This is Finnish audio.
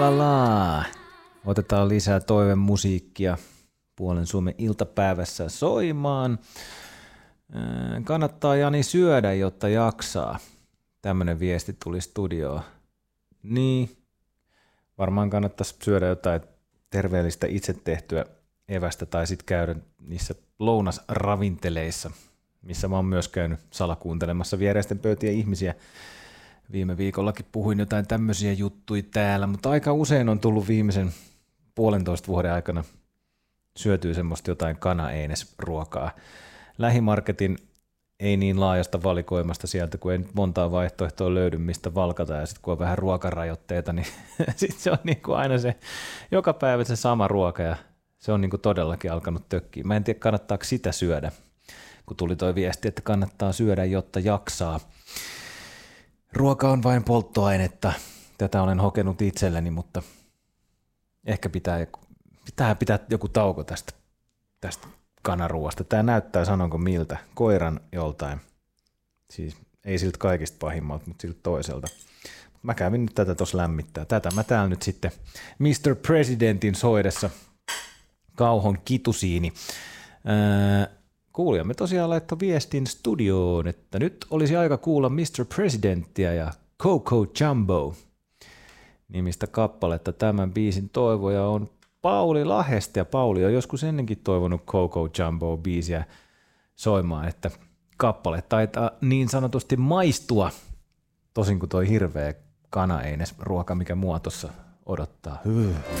Laa. Otetaan lisää toivemusiikkia puolen Suomen iltapäivässä soimaan. Kannattaa Jani syödä, jotta jaksaa. Tämmönen viesti tuli studioon. Niin, varmaan kannattaisi syödä jotain terveellistä itse tehtyä evästä tai sitten käydä niissä lounasravinteleissa, missä mä oon myös käynyt salakuuntelemassa viereisten pöytien ihmisiä. Viime viikollakin puhuin jotain tämmöisiä juttuja täällä, mutta aika usein on tullut viimeisen 1,5 vuoden aikana syötyä semmoista jotain kana-einesruokaa. Lähimarketin ei niin laajasta valikoimasta sieltä, kun ei nyt montaa vaihtoehtoa löydy, mistä valkata, ja sitten kun on vähän ruokarajoitteita, niin sitten se on niinku aina se joka päivä se sama ruoka, ja se on niinku todellakin alkanut tökkiä. Mä en tiedä, kannattaako sitä syödä, kun tuli toi viesti, että kannattaa syödä, jotta jaksaa. Ruoka on vain polttoainetta. Tätä olen hokenut itselleni, mutta ehkä pitää joku tauko tästä kanaruoasta. Tämä näyttää, sanonko miltä, koiran joltain. Siis ei siltä kaikista pahimmalta, mutta siltä toiselta. Mä kävin nyt tätä tuossa lämmittää. Tätä mä täällä nyt sitten Mr. Presidentin soidessa kauhon kitusiini. Kuulijamme tosiaan laittoi viestin studioon, että nyt olisi aika kuulla Mr. Presidenttiä ja Coco Jumbo nimistä kappaletta. Tämän biisin toivoja on Pauli Lahesta, ja Pauli on joskus ennenkin toivonut Coco Jumbo biisiä soimaan, että kappale taitaa niin sanotusti maistua, tosin kuin toi hirveä kana-einesruoka, mikä mua tuossa odottaa.